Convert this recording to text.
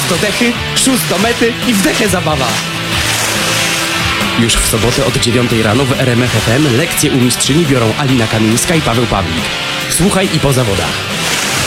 raz do dechy, szóst do mety i w dechę zabawa. Już w sobotę od 9 rano w RMF FM lekcje u mistrzyni biorą Alina Kamińska i Paweł Pawlik. Słuchaj i po zawodach.